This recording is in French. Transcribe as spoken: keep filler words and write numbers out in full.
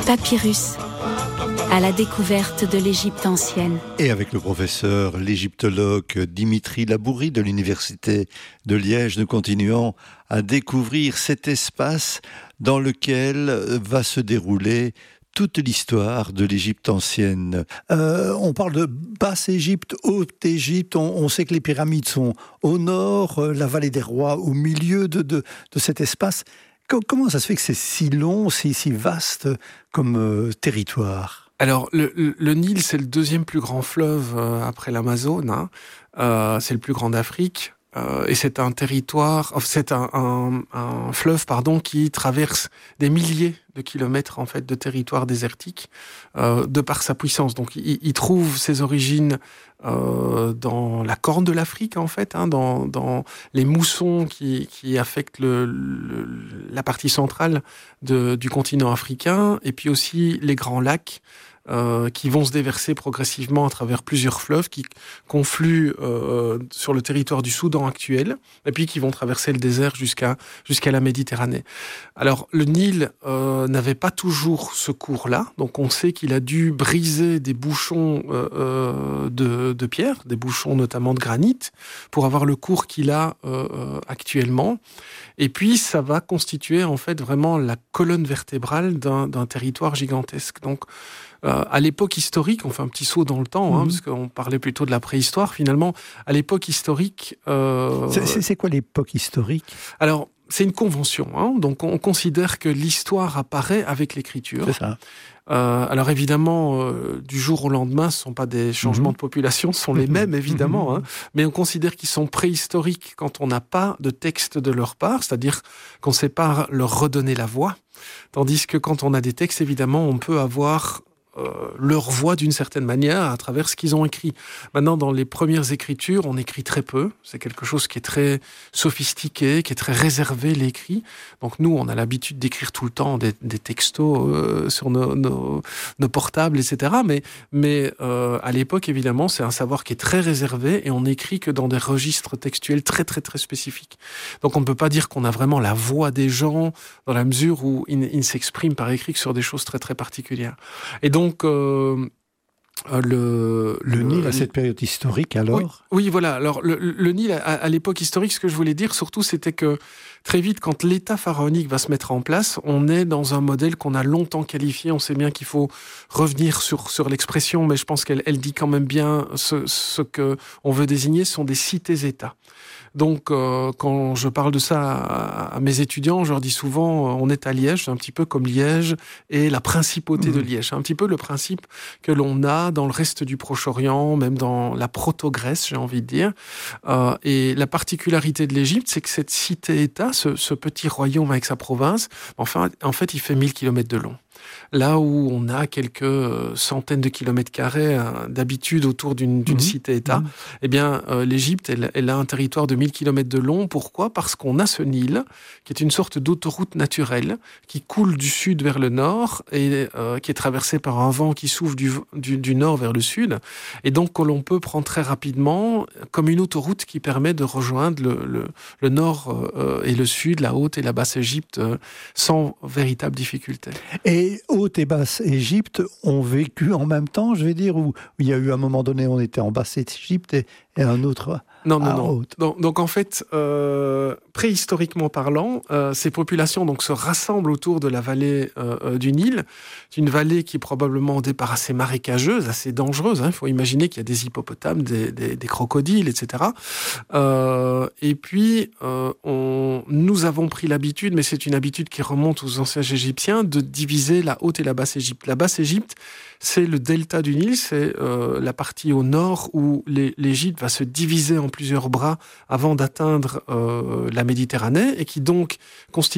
Papyrus, à la découverte de l'Égypte ancienne. Et avec le professeur, l'égyptologue Dimitri Labourie de l'Université de Liège, nous continuons à découvrir cet espace dans lequel va se dérouler toute l'histoire de l'Égypte ancienne. Euh, on parle de Basse-Égypte, Haute-Égypte, on, on sait que les pyramides sont au nord, la vallée des rois au milieu de, de, de cet espace. Comment ça se fait que c'est si long, si, si vaste comme euh, territoire ? Alors, le, le, le Nil, c'est le deuxième plus grand fleuve euh, après l'Amazone. Hein. Euh, c'est le plus grand d'Afrique. Euh, et c'est un territoire, c'est un, un, un fleuve, pardon, qui traverse des milliers de kilomètres en fait de territoire désertique euh, de par sa puissance. Donc, il, il trouve ses origines euh, dans la corne de l'Afrique en fait, hein, dans, dans les moussons qui, qui affectent le, le, la partie centrale de, du continent africain, et puis aussi les grands lacs. Euh, qui vont se déverser progressivement à travers plusieurs fleuves qui confluent euh, sur le territoire du Soudan actuel et puis qui vont traverser le désert jusqu'à, jusqu'à la Méditerranée. Alors, le Nil euh, n'avait pas toujours ce cours-là, donc on sait qu'il a dû briser des bouchons euh, de, de pierre, des bouchons notamment de granit, pour avoir le cours qu'il a euh, actuellement. Et puis, ça va constituer en fait vraiment la colonne vertébrale d'un, d'un territoire gigantesque. Donc, Euh, à l'époque historique, on fait un petit saut dans le temps, hein, mmh. parce qu'on parlait plutôt de la préhistoire, finalement. À l'époque historique... Euh, c'est, c'est, c'est quoi l'époque historique ? Alors, c'est une convention. Hein, donc, on considère que l'histoire apparaît avec l'écriture. C'est ça. Euh, alors, évidemment, euh, du jour au lendemain, ce ne sont pas des changements mmh. de population, ce sont les mêmes, évidemment. Mmh. Hein, mais on considère qu'ils sont préhistoriques quand on n'a pas de texte de leur part, c'est-à-dire qu'on ne sait pas leur redonner la voix. Tandis que quand on a des textes, évidemment, on peut avoir... Euh, leur voix d'une certaine manière à travers ce qu'ils ont écrit. Maintenant, dans les premières écritures, on écrit très peu. C'est quelque chose qui est très sophistiqué, qui est très réservé, l'écrit. Donc nous, on a l'habitude d'écrire tout le temps des, des textos euh, sur nos, nos, nos portables, et cetera. Mais, mais euh, à l'époque, évidemment, c'est un savoir qui est très réservé et on n'écrit que dans des registres textuels très, très, très spécifiques. Donc on ne peut pas dire qu'on a vraiment la voix des gens dans la mesure où ils, ils s'expriment par écrit que sur des choses très, très particulières. Et donc, Donc, euh, le, le, le Nil à cette période historique, alors Oui, oui voilà. Alors, le, le Nil, à, à l'époque historique, ce que je voulais dire, surtout, c'était que très vite, quand l'État pharaonique va se mettre en place, on est dans un modèle qu'on a longtemps qualifié. On sait bien qu'il faut revenir sur, sur l'expression, mais je pense qu'elle elle dit quand même bien ce, ce qu'on veut désigner, ce sont des cités-États. Donc, euh, quand je parle de ça à, à mes étudiants, je leur dis souvent, euh, on est à Liège, c'est un petit peu comme Liège et la principauté mmh. de Liège. C'est un petit peu le principe que l'on a dans le reste du Proche-Orient, même dans la proto-Grèce, j'ai envie de dire. Euh, et la particularité de l'Égypte, c'est que cette cité-État, ce, ce petit royaume avec sa province, enfin, en fait, il fait mille kilomètres de long. Là où on a quelques centaines de kilomètres carrés hein, d'habitude autour d'une, d'une mmh. cité-État, mmh. eh bien, euh, l'Égypte, elle, elle a un territoire de mille kilomètres de long. Pourquoi ? Parce qu'on a ce Nil, qui est une sorte d'autoroute naturelle, qui coule du sud vers le nord et euh, qui est traversé par un vent qui souffle du, du, du nord vers le sud. Et donc, que l'on peut prendre très rapidement comme une autoroute qui permet de rejoindre le, le, le nord euh, et le sud, la Haute et la Basse-Égypte, euh, sans véritable difficulté. Et Haute et Basse-Égypte ont vécu en même temps, je vais dire, où il y a eu un moment donné, on était en Basse-Égypte et, et un autre non, non, à non. Haute. Donc, donc en fait, euh, préhistoriquement parlant, euh, ces populations donc, se rassemblent autour de la vallée euh, du Nil. C'est une vallée qui est probablement au départ assez marécageuse, assez dangereuse. Hein. Il faut imaginer qu'il y a des hippopotames, des, des, des crocodiles, et cetera. Euh, et puis, euh, on, nous avons pris l'habitude, mais c'est une habitude qui remonte aux anciens Égyptiens, de diviser la Haute et la Basse-Égypte. La Basse-Égypte, c'est le delta du Nil, c'est euh, la partie au nord où les, l'Égypte va se diviser en plusieurs bras avant d'atteindre euh, la Méditerranée et qui donc constitue